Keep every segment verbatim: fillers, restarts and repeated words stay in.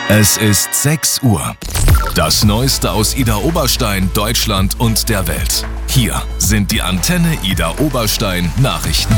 Es ist sechs Uhr. Das Neueste aus Idar Oberstein, Deutschland und der Welt. Hier sind die Antenne Idar Oberstein Nachrichten.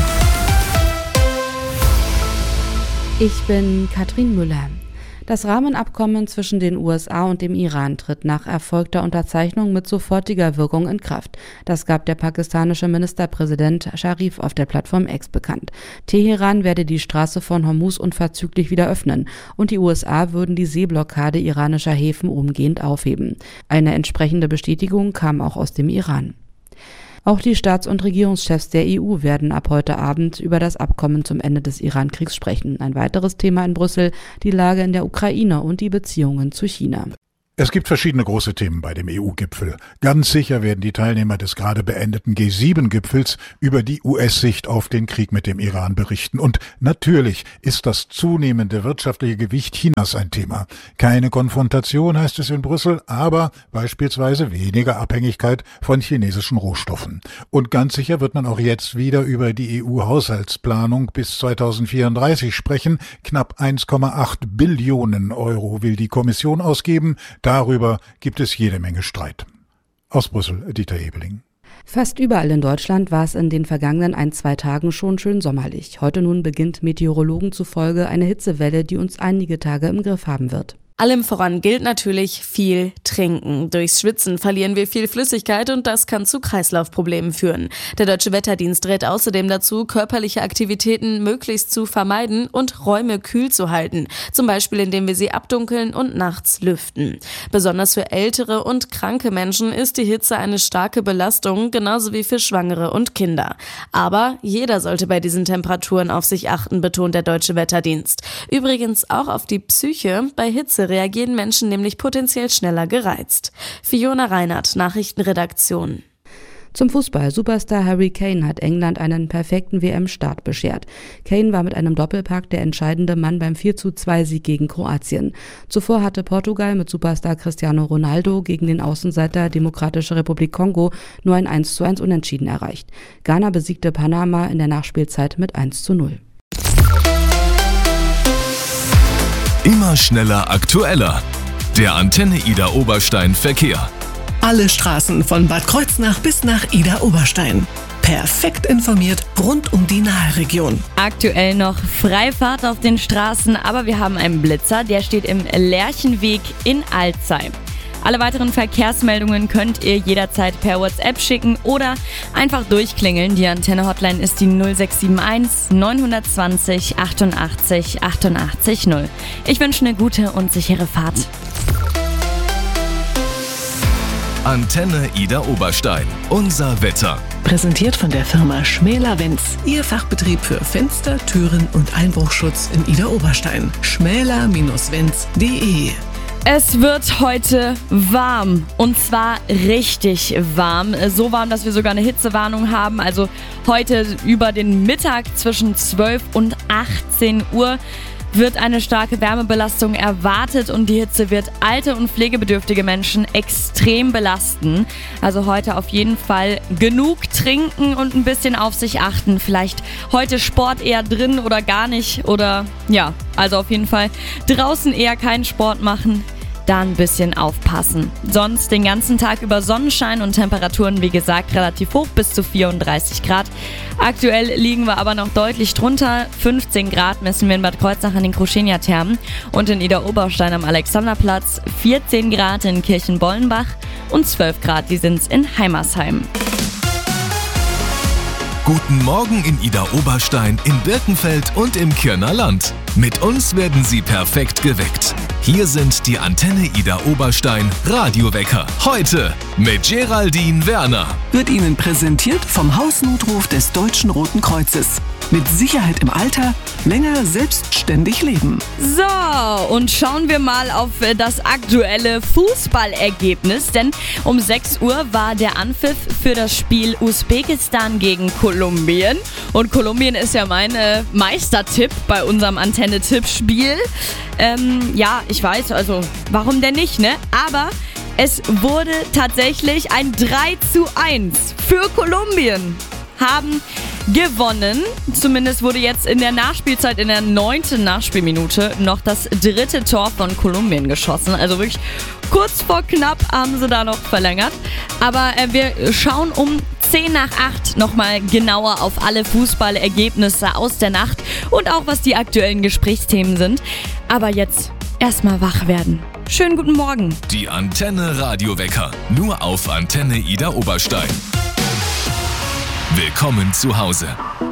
Ich bin Katrin Müller. Das Rahmenabkommen zwischen den U S A und dem Iran tritt nach erfolgter Unterzeichnung mit sofortiger Wirkung in Kraft. Das gab der pakistanische Ministerpräsident Sharif auf der Plattform X bekannt. Teheran werde die Straße von Hormuz unverzüglich wieder öffnen und die U S A würden die Seeblockade iranischer Häfen umgehend aufheben. Eine entsprechende Bestätigung kam auch aus dem Iran. Auch die Staats- und Regierungschefs der E U werden ab heute Abend über das Abkommen zum Ende des Iran-Kriegs sprechen. Ein weiteres Thema in Brüssel, die Lage in der Ukraine und die Beziehungen zu China. Es gibt verschiedene große Themen bei dem E U-Gipfel. Ganz sicher werden die Teilnehmer des gerade beendeten G sieben Gipfels über die U S-Sicht auf den Krieg mit dem Iran berichten. Und natürlich ist das zunehmende wirtschaftliche Gewicht Chinas ein Thema. Keine Konfrontation, heißt es in Brüssel, aber beispielsweise weniger Abhängigkeit von chinesischen Rohstoffen. Und ganz sicher wird man auch jetzt wieder über die E U-Haushaltsplanung bis zweitausendvierunddreißig sprechen. Knapp eins Komma acht Billionen Euro will die Kommission ausgeben. Darüber gibt es jede Menge Streit. Aus Brüssel, Dieter Ebeling. Fast überall in Deutschland war es in den vergangenen ein, zwei Tagen schon schön sommerlich. Heute nun beginnt Meteorologen zufolge eine Hitzewelle, die uns einige Tage im Griff haben wird. Allem voran gilt natürlich viel trinken. Durchs Schwitzen verlieren wir viel Flüssigkeit und das kann zu Kreislaufproblemen führen. Der Deutsche Wetterdienst rät außerdem dazu, körperliche Aktivitäten möglichst zu vermeiden und Räume kühl zu halten. Zum Beispiel, indem wir sie abdunkeln und nachts lüften. Besonders für ältere und kranke Menschen ist die Hitze eine starke Belastung, genauso wie für Schwangere und Kinder. Aber jeder sollte bei diesen Temperaturen auf sich achten, betont der Deutsche Wetterdienst. Übrigens auch auf die Psyche. Bei Hitze reagieren Menschen nämlich potenziell schneller gereizt. Fiona Reinhardt, Nachrichtenredaktion. Zum Fußball. Superstar Harry Kane hat England einen perfekten W M-Start beschert. Kane war mit einem Doppelpack der entscheidende Mann beim vier zu zwei Sieg gegen Kroatien. Zuvor hatte Portugal mit Superstar Cristiano Ronaldo gegen den Außenseiter Demokratische Republik Kongo nur ein eins zu eins Unentschieden erreicht. Ghana besiegte Panama in der Nachspielzeit mit eins zu null. Immer schneller, aktueller. Der Antenne Idar Oberstein Verkehr. Alle Straßen von Bad Kreuznach bis nach Idar Oberstein. Perfekt informiert rund um die Nahregion. Aktuell noch Freifahrt auf den Straßen, aber wir haben einen Blitzer, der steht im Lerchenweg in Alzey. Alle weiteren Verkehrsmeldungen könnt ihr jederzeit per WhatsApp schicken oder einfach durchklingeln. Die Antenne-Hotline ist die null sechs sieben eins neun zwei null achtundachtzig achtundachtzig null. Ich wünsche eine gute und sichere Fahrt. Antenne Idar Oberstein. Unser Wetter. Präsentiert von der Firma Schmäler-Wenz. Ihr Fachbetrieb für Fenster, Türen und Einbruchschutz in Idar Oberstein. schmäler Bindestrich wenz punkt de. Es wird heute warm und zwar richtig warm. So warm, dass wir sogar eine Hitzewarnung haben. Also heute über den Mittag zwischen zwölf und achtzehn Uhr wird eine starke Wärmebelastung erwartet und die Hitze wird alte und pflegebedürftige Menschen extrem belasten. Also heute auf jeden Fall genug trinken und ein bisschen auf sich achten. Vielleicht heute Sport eher drin oder gar nicht oder ja, also auf jeden Fall draußen eher keinen Sport machen. Da ein bisschen aufpassen. Sonst den ganzen Tag über Sonnenschein und Temperaturen, wie gesagt, relativ hoch bis zu vierunddreißig Grad. Aktuell liegen wir aber noch deutlich drunter. fünfzehn Grad messen wir in Bad Kreuznach an den Kruschenia-Thermen und in Idar Oberstein am Alexanderplatz, vierzehn Grad in Kirchenbollenbach und zwölf Grad, die sind's in Heimersheim. Guten Morgen in Idar Oberstein, in Birkenfeld und im Kirner Land. Mit uns werden Sie perfekt geweckt. Hier sind die Antenne Idar Oberstein Radiowecker. Heute mit Geraldine Werner. Wird Ihnen präsentiert vom Hausnotruf des Deutschen Roten Kreuzes. Mit Sicherheit im Alter länger selbstständig leben. So, und schauen wir mal auf das aktuelle Fußballergebnis, denn um sechs Uhr war der Anpfiff für das Spiel Usbekistan gegen Kolumbien. Und Kolumbien ist ja mein äh, Meistertipp bei unserem Antenne-Tippspiel. Ähm, ja, ich weiß, also warum denn nicht, ne? Aber es wurde tatsächlich ein drei zu eins für Kolumbien. Haben gewonnen. Zumindest wurde jetzt in der Nachspielzeit, in der neunten Nachspielminute, noch das dritte Tor von Kolumbien geschossen. Also wirklich kurz vor knapp haben sie da noch verlängert. Aber äh, wir schauen um zehn nach acht nochmal genauer auf alle Fußballergebnisse aus der Nacht und auch was die aktuellen Gesprächsthemen sind. Aber jetzt erstmal wach werden. Schönen guten Morgen. Die Antenne Radiowecker. Nur auf Antenne Ida Oberstein. Willkommen zu Hause.